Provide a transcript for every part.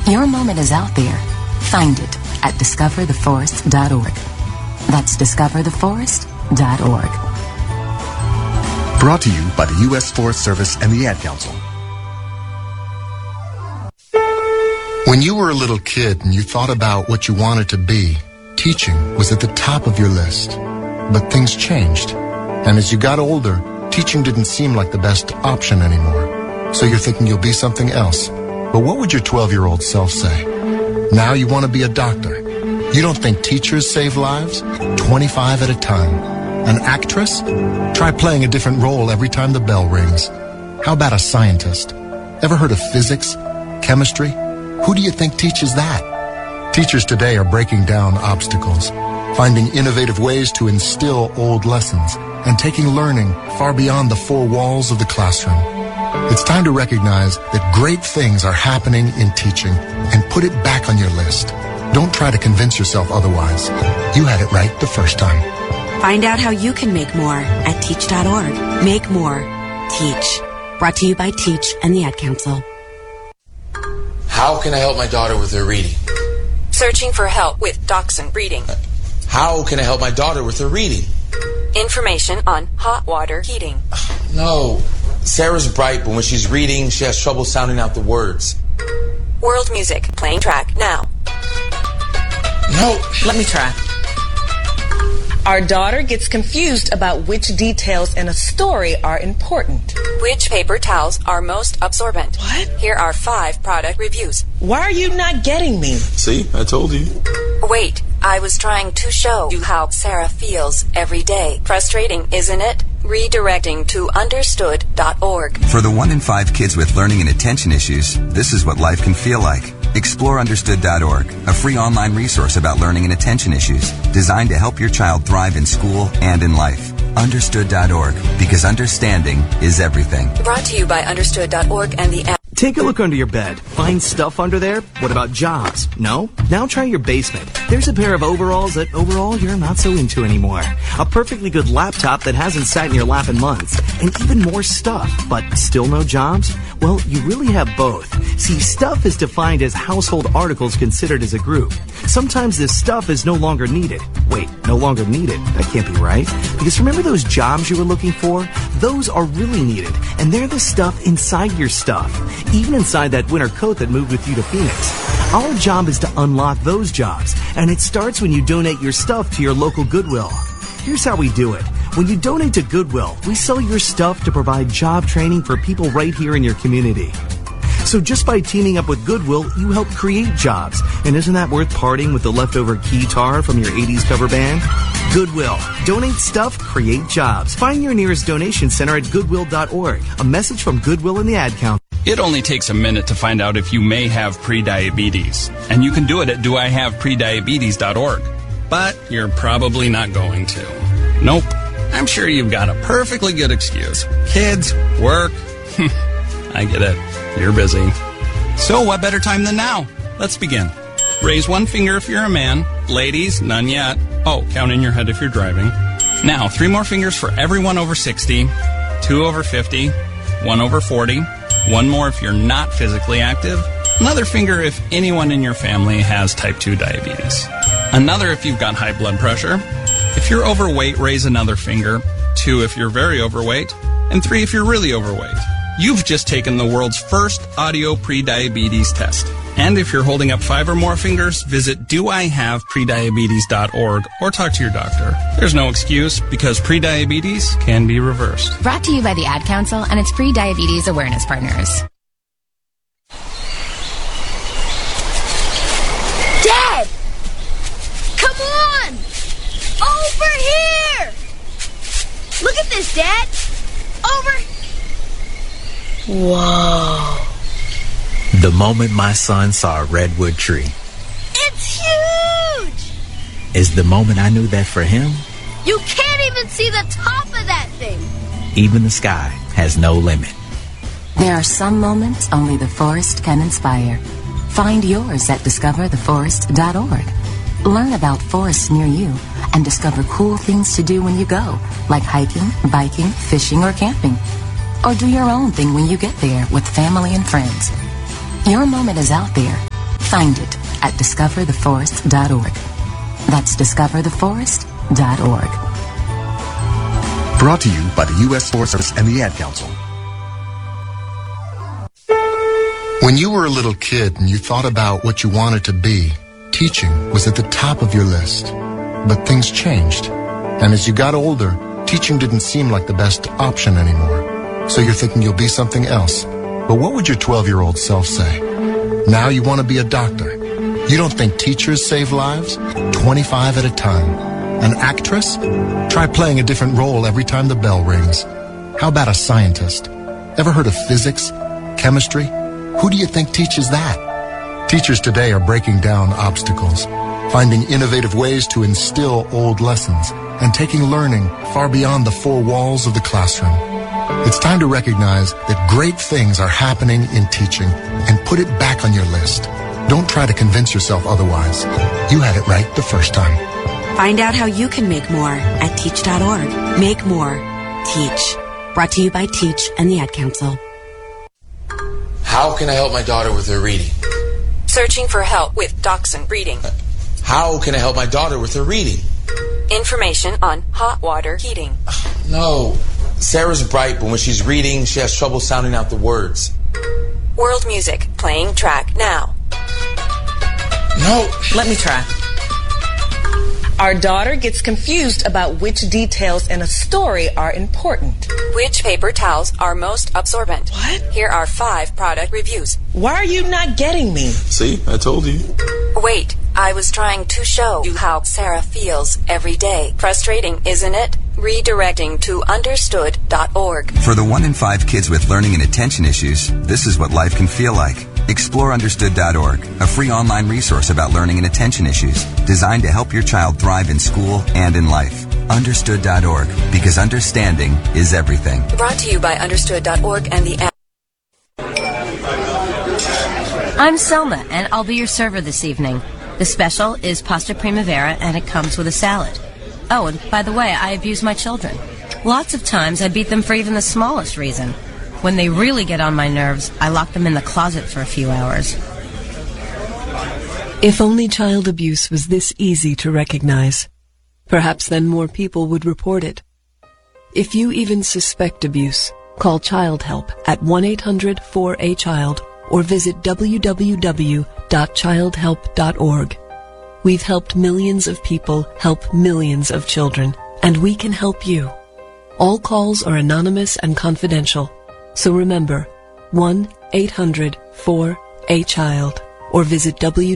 Your moment is out there. Find it at discovertheforest.org. That's discovertheforest.org. Brought to you by the U.S. Forest Service and the Ad Council. When you were a little kid and you thought about what you wanted to be, teaching was at the top of your list. But things changed. And as you got older, teaching didn't seem like the best option anymore. So you're thinking you'll be something else. But what would your 12-year-old self say? Now you want to be a doctor. You don't think teachers save lives? 25 at a time. An actress? Try playing a different role every time the bell rings. How about a scientist? Ever heard of physics? Chemistry? Who do you think teaches that? Teachers today are breaking down obstacles, finding innovative ways to instill old lessons, and taking learning far beyond the four walls of the classroom. It's time to recognize that great things are happening in teaching and put it back on your list. Don't try to convince yourself otherwise. You had it right the first time. Find out how you can make more at teach.org. Make more. Teach. Brought to you by Teach and the Ad Council. How can I help my daughter with her reading? Searching for help with Dachshund breeding. How can I help my daughter with her reading? Information on hot water heating. No. Sarah's bright, but when she's reading, she has trouble sounding out the words. World music. Playing track now. No. Let me try. Our daughter gets confused about which details in a story are important. Which paper towels are most absorbent? What? Here are 5 product reviews. Why are you not getting me? See, I told you. Wait, I was trying to show you how Sarah feels every day. Frustrating, isn't it? Redirecting to understood.org. For the 1 in 5 kids with learning and attention issues, this is what life can feel like. Explore understood.org, a free online resource about learning and attention issues, designed to help your child thrive in school and in life. Understood.org, because understanding is everything. Brought to you by understood.org and the app. Take a look under your bed. Find stuff under there? What about jobs? No? Now try your basement. There's a pair of overalls that overall you're not so into anymore. A perfectly good laptop that hasn't sat in your lap in months. And even more stuff, but still no jobs? Well, you really have both. See, stuff is defined as household articles considered as a group. Sometimes this stuff is no longer needed. Wait, no longer needed? That can't be right. Because remember those jobs you were looking for? Those are really needed. And they're the stuff inside your stuff. Even inside that winter coat that moved with you to Phoenix. Our job is to unlock those jobs, and it starts when you donate your stuff to your local Goodwill. Here's how we do it. When you donate to Goodwill, we sell your stuff to provide job training for people right here in your community. So just by teaming up with Goodwill, you help create jobs. And isn't that worth parting with the leftover guitar from your 80s cover band? Goodwill. Donate stuff, create jobs. Find your nearest donation center at goodwill.org. A message from Goodwill and the Ad Council. It only takes a minute to find out if you may have prediabetes. And you can do it at doihaveprediabetes.org. But you're probably not going to. Nope. I'm sure you've got a perfectly good excuse. Kids, work. I get it. You're busy. So what better time than now? Let's begin. Raise one finger if you're a man. Ladies, none yet. Oh, count in your head if you're driving. Now, 3 more fingers for everyone over 60, 2 over 50, 1 over 40, 1 more if you're not physically active, another finger if anyone in your family has type 2 diabetes, another if you've got high blood pressure. If you're overweight, raise another finger, 2 if you're very overweight, and 3 if you're really overweight. You've just taken the world's first audio prediabetes test. And if you're holding up 5 or more fingers, visit doihaveprediabetes.org or talk to your doctor. There's no excuse because prediabetes can be reversed. Brought to you by the Ad Council and its pre-diabetes awareness partners. Dad! Come on! Over here! Look at this, Dad! Over... Whoa. The moment my son saw a redwood tree. It's huge! Is the moment I knew that for him, you can't even see the top of that thing. Even the sky has no limit. There are some moments only the forest can inspire. Find yours at discovertheforest.org. Learn about forests near you and discover cool things to do when you go, like hiking, biking, fishing, or camping. Or do your own thing when you get there with family and friends. Your moment is out there. Find it at discovertheforest.org. That's discovertheforest.org. Brought to you by the U.S. Forest Service and the Ad Council. When you were a little kid and you thought about what you wanted to be, teaching was at the top of your list. But things changed. And as you got older, teaching didn't seem like the best option anymore. So you're thinking you'll be something else. But what would your 12-year-old self say? Now you want to be a doctor. You don't think teachers save lives? 25 at a time. An actress? Try playing a different role every time the bell rings. How about a scientist? Ever heard of physics? Chemistry? Who do you think teaches that? Teachers today are breaking down obstacles, finding innovative ways to instill old lessons, and taking learning far beyond the four walls of the classroom. It's time to recognize that great things are happening in teaching and put it back on your list. Don't try to convince yourself otherwise. You had it right the first time. Find out how you can make more at teach.org. Make more. Teach. Brought to you by Teach and the Ad Council. How can I help my daughter with her reading? Searching for help with Dachshund breeding. How can I help my daughter with her reading? Information on hot water heating. No. Sarah's bright, but when she's reading, she has trouble sounding out the words. World music playing track now. No. Let me try. Our daughter gets confused about which details in a story are important. Which paper towels are most absorbent? What? Here are 5 product reviews. Why are you not getting me? See, I told you. Wait, I was trying to show you how Sarah feels every day. Frustrating, isn't it? Redirecting to understood.org. For the 1 in 5 kids with learning and attention issues, this is what life can feel like. Explore understood.org, a free online resource about learning and attention issues, designed to help your child thrive in school and in life. Understood.org, because understanding is everything. Brought to you by understood.org and the app. I'm Selma, and I'll be your server this evening. The special is pasta primavera, and it comes with a salad. Oh, and by the way, I abuse my children. Lots of times I beat them for even the smallest reason. When they really get on my nerves, I lock them in the closet for a few hours. If only child abuse was this easy to recognize. Perhaps then more people would report it. If you even suspect abuse, call Child Help at 1-800-4A-CHILD or visit www.childhelp.org. We've helped millions of people help millions of children, and we can help you. All calls are anonymous and confidential. So remember, 1-800-4A-CHILD or visit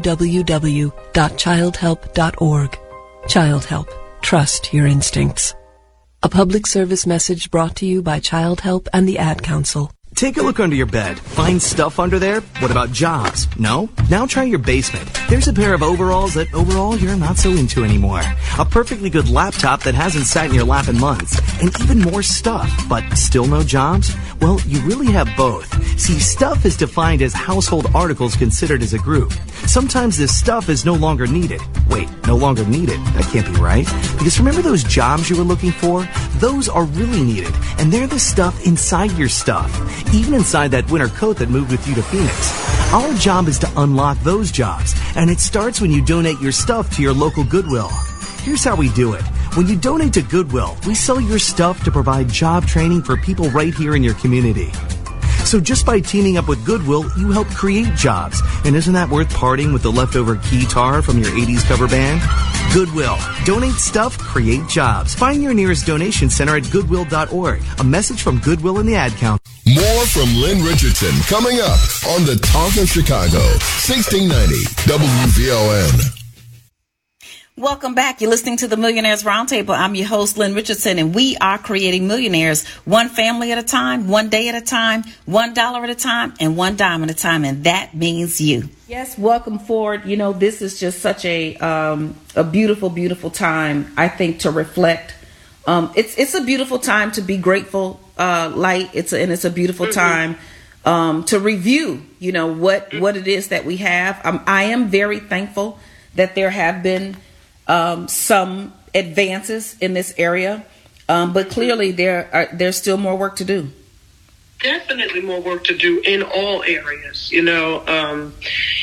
www.childhelp.org. Child Help. Trust your instincts. A public service message brought to you by Child Help and the Ad Council. Take a look under your bed. Find stuff under there? What about jobs? No? Now try your basement. There's a pair of overalls that overall you're not so into anymore. A perfectly good laptop that hasn't sat in your lap in months. And even more stuff. But still no jobs? Well, you really have both. See, stuff is defined as household articles considered as a group. Sometimes this stuff is no longer needed. Wait, no longer needed? That can't be right. Because remember those jobs you were looking for? Those are really needed. And they're the stuff inside your stuff. Even inside that winter coat that moved with you to Phoenix. Our job is to unlock those jobs, and it starts when you donate your stuff to your local Goodwill. Here's how we do it. When you donate to Goodwill, we sell your stuff to provide job training for people right here in your community. So just by teaming up with Goodwill, you help create jobs. And isn't that worth parting with the leftover guitar from your 80s cover band? Goodwill. Donate stuff, create jobs. Find your nearest donation center at goodwill.org. A message from Goodwill and the Ad Council. More from Lynn Richardson coming up on the Talk of Chicago, 1690 WVON. Welcome back. You're listening to the Millionaires Roundtable. I'm your host, Lynn Richardson, and we are creating millionaires one family at a time, one day at a time, $1 at a time, and $1 at a time, and that means you. Yes, welcome forward. You know, this is just such a beautiful, beautiful time, I think, to reflect. It's a beautiful time to be grateful, Light. It's a beautiful time to review, you know, what it is that we have. I am very thankful that there have been some advances in this area, but clearly there's still more work to do. Definitely more work to do in all areas. You know,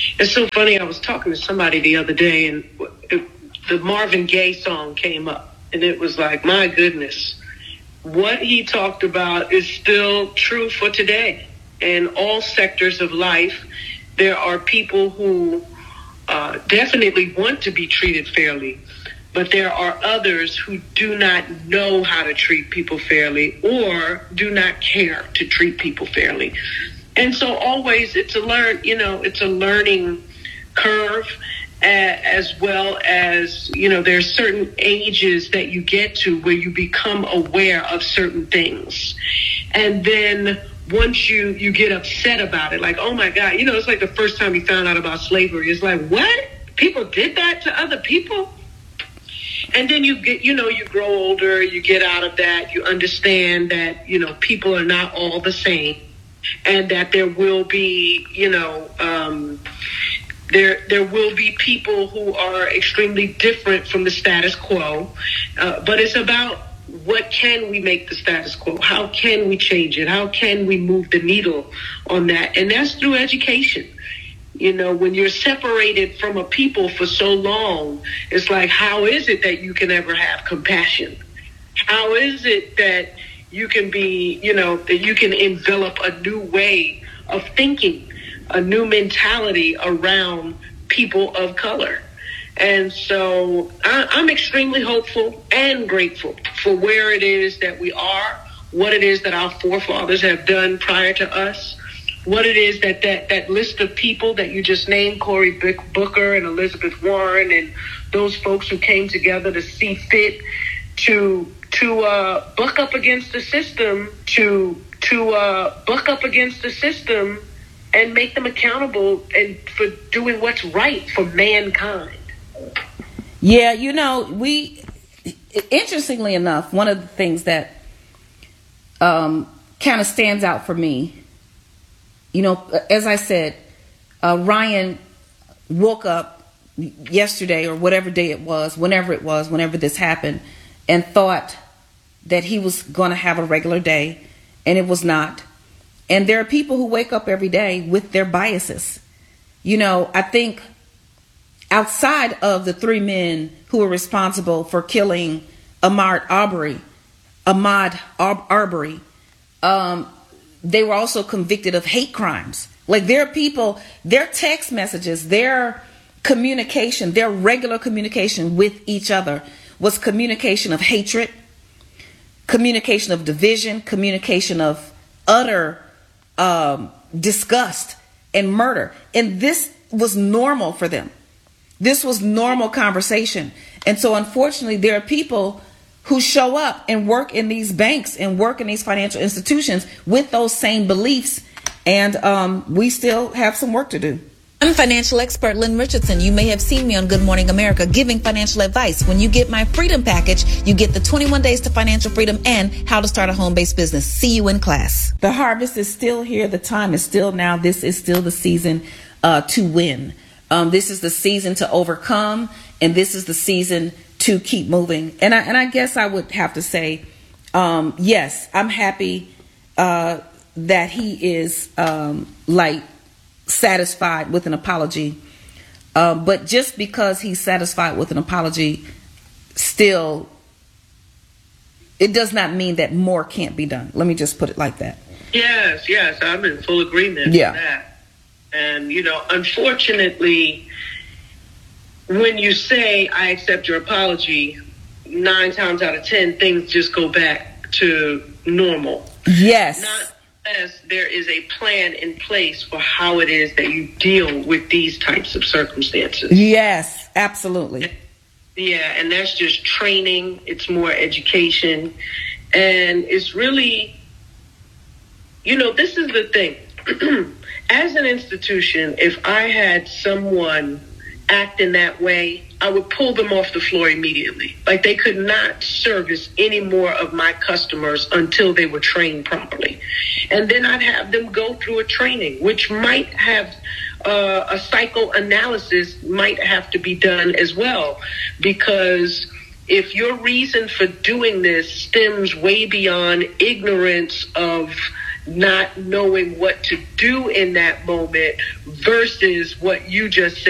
It's so funny. I was talking to somebody the other day, and the Marvin Gaye song came up, and it was like, my goodness, what he talked about is still true for today. In all sectors of life, there are people who definitely want to be treated fairly, but there are others who do not know how to treat people fairly or do not care to treat people fairly. And so always it's a learning curve, as well as, there's certain ages that you get to where you become aware of certain things. And then once you get upset about it, like, oh my God, it's like the first time you found out about slavery. It's like, what? People did that to other people? And then you get, you grow older, you get out of that, you understand that, people are not all the same, and that there will be, there will be people who are extremely different from the status quo. But it's about, what can we make the status quo? How can we change it? How can we move the needle on that? And that's through education. When you're separated from a people for so long, it's like, how is it that you can ever have compassion? How is it that you can be, that you can envelop a new way of thinking, a new mentality around people of color? And so I'm extremely hopeful and grateful for where it is that we are, what it is that our forefathers have done prior to us, what it is that list of people that you just named, Cory Booker and Elizabeth Warren, and those folks who came together to see fit to buck up against the system, and make them accountable and for doing what's right for mankind. Yeah, interestingly enough, one of the things that kind of stands out for me, as I said, Ryan woke up yesterday or whatever day it was, whenever this happened, and thought that he was going to have a regular day, and it was not. And there are people who wake up every day with their biases. I think outside of the three men who were responsible for killing Ahmaud Arbery, they were also convicted of hate crimes. Like, there are people, their text messages, their communication, their regular communication with each other was communication of hatred, communication of division, communication of utter disgust and murder. And this was normal for them. This was normal conversation. And so unfortunately, there are people who show up and work in these banks and work in these financial institutions with those same beliefs. And we still have some work to do. I'm financial expert Lynn Richardson. You may have seen me on Good Morning America giving financial advice. When you get my freedom package, you get the 21 days to financial freedom and how to start a home-based business. See you in class. The harvest is still here. The time is still now. This is still the season to win. This is the season to overcome, and this is the season to keep moving. And I guess I would have to say, yes, I'm happy that he is satisfied with an apology. But just because he's satisfied with an apology, still, it does not mean that more can't be done. Let me just put it like that. Yes, I'm in full agreement with that. And, unfortunately, when you say, I accept your apology, 9 times out of 10, things just go back to normal. Yes. Not unless there is a plan in place for how it is that you deal with these types of circumstances. Yes, absolutely. Yeah, and that's just training. It's more education. And it's really, this is the thing. As an institution, if I had someone act in that way, I would pull them off the floor immediately. Like, they could not service any more of my customers until they were trained properly. And then I'd have them go through a training, which might have a psychoanalysis might have to be done as well. Because if your reason for doing this stems way beyond ignorance of not knowing what to do in that moment versus what you just said.